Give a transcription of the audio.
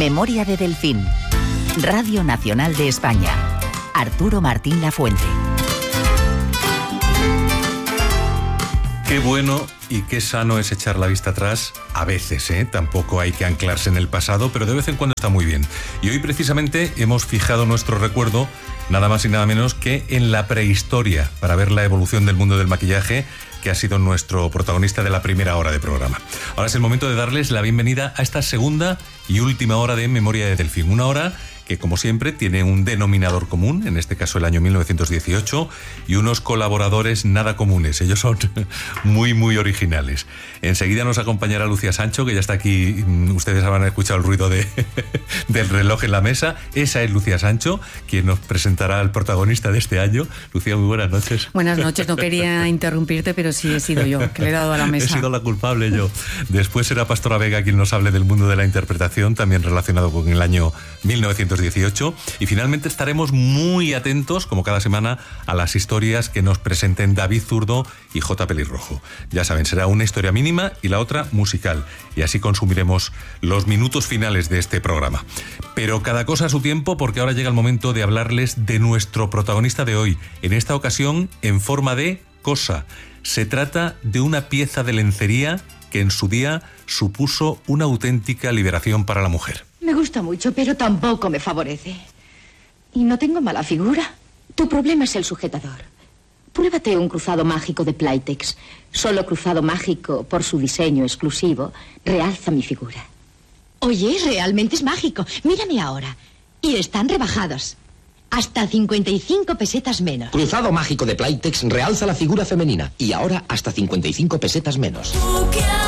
Memoria de Delfín. Radio Nacional de España. Arturo Martín Lafuente. Qué bueno y qué sano es echar la vista atrás a veces, ¿eh? Tampoco hay que anclarse en el pasado, pero de vez en cuando está muy bien. Y hoy precisamente hemos fijado nuestro recuerdo nada más y nada menos que en la prehistoria, para ver la evolución del mundo del maquillaje, que ha sido nuestro protagonista de la primera hora de programa. Ahora es el momento de darles la bienvenida a esta segunda y última hora de Memoria de Delfín. Una hora que, como siempre, tiene un denominador común, en este caso el año 1918, y unos colaboradores nada comunes. Ellos son muy originales. Enseguida nos acompañará Lucía Sancho, que ya está aquí. Ustedes habrán escuchado el ruido del reloj en la mesa. Esa es Lucía Sancho, quien nos presentará al protagonista de este año. Lucía, muy buenas noches. Buenas noches, no quería interrumpirte, pero sí he sido yo, que le he dado a la mesa. He sido la culpable yo. Después será Pastora Vega quien nos hable del mundo de la interpretación, también relacionado con el año 1918. Y finalmente estaremos muy atentos, como cada semana, a las historias que nos presenten David Zurdo y J. Pelirrojo. Ya saben, será una historia mínima y la otra musical. Y así consumiremos los minutos finales de este programa. Pero cada cosa a su tiempo, porque ahora llega el momento de hablarles de nuestro protagonista de hoy. En esta ocasión, en forma de cosa. Se trata de una pieza de lencería que en su día supuso una auténtica liberación para la mujer. Me gusta mucho, pero tampoco me favorece. Y no tengo mala figura. Tu problema es el sujetador. Pruébate un cruzado mágico de Playtex. Solo cruzado mágico, por su diseño exclusivo, realza mi figura. Oye, realmente es mágico. Mírame ahora. Y están rebajados. Hasta 55 pesetas menos. Cruzado mágico de Playtex realza la figura femenina. Y ahora hasta 55 pesetas menos.